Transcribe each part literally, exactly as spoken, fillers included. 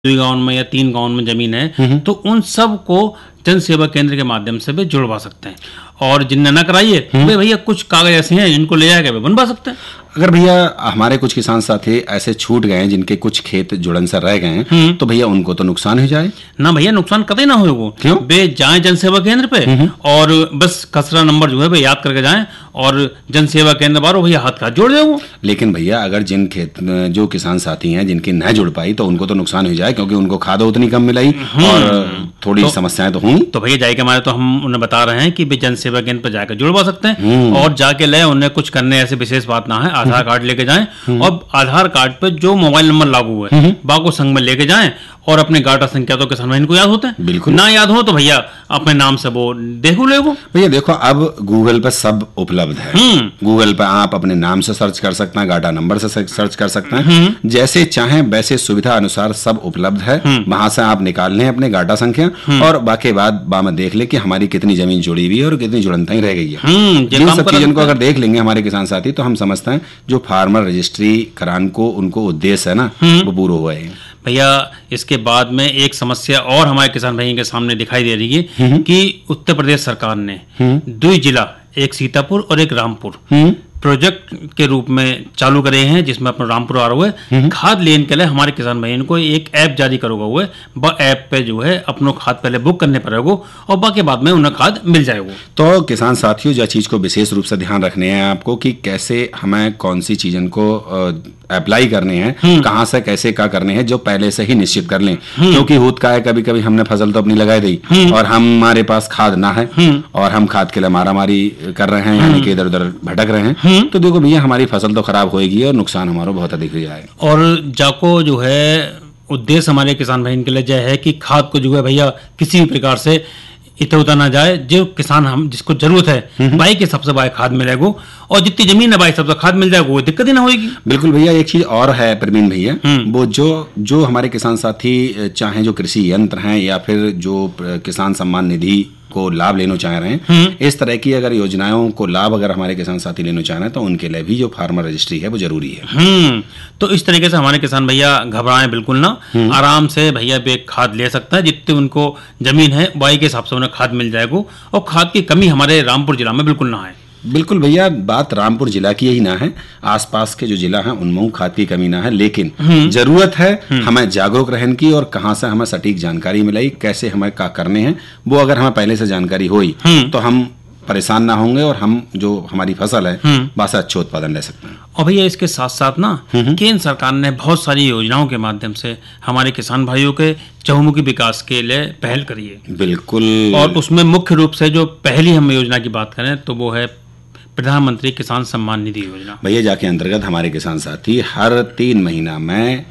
दुई गांव में या तीन गांव में जमीन है तो उन सब को जन सेवा केंद्र के माध्यम से भी जुड़वा सकते हैं। और जिनने ना कराइए वे भैया कुछ कागज ऐसे हैं जिनको ले जाकर बनवा सकते हैं। अगर भैया हमारे कुछ किसान साथी ऐसे छूट गए हैं जिनके कुछ खेत जुड़न से रह गए हैं तो भैया उनको तो नुकसान हो जाए ना। भैया नुकसान कतई ना हो। क्यों? वे जाए जन सेवा केंद्र पे और बस खसरा नंबर जो है वे याद करके जाएं और जन सेवा केंद्र बारो भैया हाथ हाथ जोड़ दे वो। लेकिन भैया अगर जिन खेत जो किसान साथी हैं जिनकी न जुड़ पाई तो उनको तो नुकसान हो जाए, क्योंकि उनको खाद उतनी कम मिलाई और थोड़ी तो, समस्याएं तो होंगी। तो भैया जाके हमारे तो हम उन्हें बता रहे हैं कि वे जन सेवा केंद्र पर जाकर जुड़वा सकते हैं और जाके ले उन्हें कुछ करने ऐसे विशेष बात ना है। आधार कार्ड लेके जाएं और आधार कार्ड पर जो मोबाइल नंबर लागू है बाको संग में लेके जाएं और अपने गाटा संख्या तो किसान भाई को याद होते हैं। बिल्कुल ना याद हो तो भैया अपने नाम से वो देखो ले वो। भैया देखो अब गूगल पे सब उपलब्ध है। गूगल पे आप अपने नाम से सर्च कर सकते हैं, गाटा नंबर से सर्च कर सकते हैं, जैसे चाहें वैसे सुविधा अनुसार सब उपलब्ध है। वहां से आप निकाल लें अपने गाटा संख्या और बाकी बात बा में देख ले कि हमारी कितनी जमीन जुड़ी हुई है और कितनी जुड़नता ही रह गई है। जिन सब चीजों को अगर देख लेंगे हमारे किसान साथी तो हम समझते हैं जो फार्मर रजिस्ट्री करान को उनको उद्देश्य है ना वो पूरा हुआ है। भैया इसके बाद में एक समस्या और हमारे किसान भाइयों के सामने दिखाई दे रही है कि उत्तर प्रदेश सरकार ने दो जिला, एक सीतापुर और एक रामपुर प्रोजेक्ट के रूप में चालू करे हैं, जिसमें अपना रामपुर आ रहा है खाद लेने के लिए हमारे किसान भाइयों को एक ऐप जारी करोगा हुआ है। ऐप पे जो है अपनों खाद पहले बुक करने पड़ेगा और बाकी बाद में उन्हें खाद मिल जाएगा। तो किसान साथियों जो चीज को विशेष रूप से ध्यान रखने हैं आपको कि कैसे हमें कौन सी चीजों को अप्लाई करने हैं, कहां से कैसे क्या करने हैं, जो पहले से ही निश्चित कर लें। क्योंकि होत का है कभी कभी हमने फसल तो अपनी लगाई दी और हमारे पास खाद ना है और हम खाद के लिए मारा मारी कर रहे हैं, यानी कि इधर उधर भटक रहे हैं, तो देखो भैया हमारी फसल तो खराब होएगी और नुकसान हमारा बहुत अधिक हो जाएगा। और जाको जो है उद्देश्य हमारे किसान भाई के लिए जो है कि खाद को जो है भैया किसी भी प्रकार से इतना उतना ना जाए। जो किसान हम जिसको जरूरत है बाई के सबसे बाई खाद मिलेगा और जितनी जमीन है बाई सबसे खाद मिल जाएगा, वो दिक्कत ही ना होगी। बिल्कुल भैया एक चीज और है प्रवीण भैया, वो जो जो हमारे किसान साथी चाहे जो कृषि यंत्र हैं या फिर जो किसान सम्मान निधि को लाभ लेना चाह रहे हैं, इस तरह की अगर योजनाओं को लाभ अगर हमारे किसान साथी लेना चाह रहे हैं तो उनके लिए भी जो फार्मर रजिस्ट्री है वो जरूरी है। तो इस तरीके से हमारे किसान भैया घबराएं बिल्कुल ना, आराम से भैया बेग खाद ले सकता है। जितनी उनको जमीन है बाई के हिसाब से उन्हें खाद मिल जाएगा और खाद की कमी हमारे रामपुर जिला में बिल्कुल ना है। बिल्कुल भैया बात रामपुर जिला की ही ना है, आसपास के जो जिला हैं उनमें खाद की कमी ना है, लेकिन जरूरत है हमें जागरूक रहने की और कहां से हमें सटीक जानकारी मिलाई, कैसे हमें क्या करने हैं, वो अगर हमें पहले से जानकारी हुई तो हम परेशान ना होंगे और हम जो हमारी फसल है बस अच्छा उत्पादन ले सकते हैं। और भैया इसके साथ साथ ना केंद्र सरकार ने बहुत सारी योजनाओं के माध्यम से हमारे किसान भाइयों के चहुमुखी विकास के लिए पहल करी है। बिल्कुल। और उसमें मुख्य रूप से जो पहली हम योजना की बात करें तो वो है प्रधानमंत्री किसान सम्मान निधि योजना। भैया जाके अंतर्गत हमारे किसान साथी हर तीन महीना में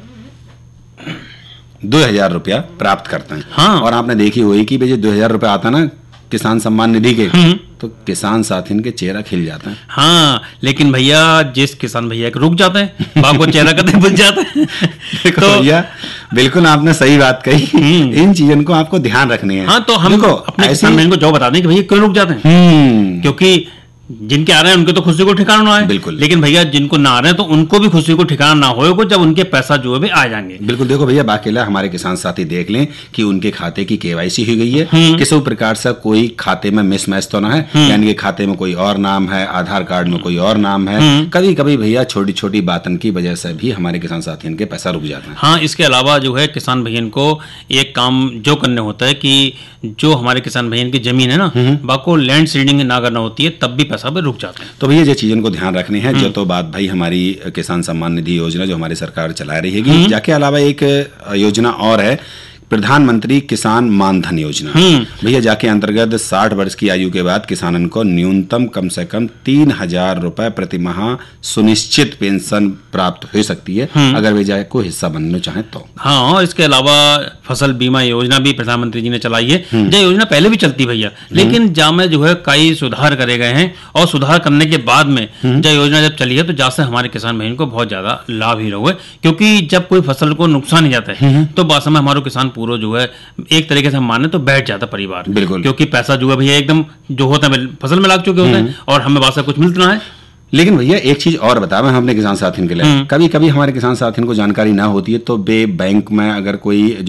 दो हजार रुपया प्राप्त करते हैं। हाँ। और आपने देखी हुई कि जो दो हजार रुपया आता ना किसान सम्मान निधि के तो किसान साथी के चेहरा खिल जाता है। हाँ, लेकिन भैया जिस किसान भैया के रुक जाते हैं बाको चेहरा कदम बुझ जाता है। तो भैया बिल्कुल आपने सही बात कही, इन चीजों को आपको ध्यान रखनी है। हाँ, तो हम अपने किसान भाई को जो बता दें कि भैया क्यों रुक जाते हैं, क्योंकि जिनके आ रहे हैं उनके तो खुशी को ठिकाना ना है। बिल्कुल। लेकिन भैया जिनको ना आ रहे हैं तो उनको भी खुशी को ठिकाना ना होगा जब उनके पैसा जो है आ जाएंगे। बिल्कुल। देखो भैया बाकीला हमारे किसान साथी देख लें कि उनके खाते की केवाईसी हो गई है, किसी प्रकार से कोई खाते में मिसमैच तो ना है, यानी कि खाते में कोई और नाम है, आधार कार्ड में कोई और नाम है। कभी कभी भैया छोटी छोटी बातन की वजह से भी हमारे किसान साथियों के पैसा रुक जाता है। हाँ, इसके अलावा जो है किसान भैया को एक काम जो करने होता है कि जो हमारे किसान भैया की जमीन है ना बाको लैंड सीडिंग ना करना होती है तब भी पैसा रुक जाता है। तो भैया ये चीजों को ध्यान रखने हैं। जो तो बात भाई हमारी किसान सम्मान निधि योजना जो हमारी सरकार चला रहेगी, जाके अलावा एक योजना और है प्रधानमंत्री किसान मानधन योजना। भैया जाके अंतर्गत साठ वर्ष की आयु के बाद किसानन को न्यूनतम कम से कम तीन हजार रुपए प्रति माह सुनिश्चित पेंशन प्राप्त हो सकती है अगर वे जाए को हिस्सा बनना चाहे तो। हाँ, इसके अलावा फसल बीमा योजना भी प्रधानमंत्री जी ने चलाई है। यह योजना पहले भी चलती भैया, लेकिन जा में जो है कई सुधार करे गए हैं और सुधार करने के बाद में जब योजना जब चली है तो जैसे हमारे किसान भाइयों को बहुत ज्यादा लाभ ही रहा है, क्योंकि जब कोई फसल को नुकसान ही जाता है तो बाद में हमारे किसान पूरा जो है एक तरीके से हम माने तो बैठ जाता परिवार। बिल्कुल। क्योंकि पैसा जो है भैया एकदम जो होता है फसल में लाग चुके होते हैं और हमें बात से कुछ मिलता है। लेकिन भैया एक चीज और बता मैं अपने किसान साथियों के लिए, कभी कभी हमारे किसान साथियों को जानकारी ना होती है तो बे बैंक में अगर कोई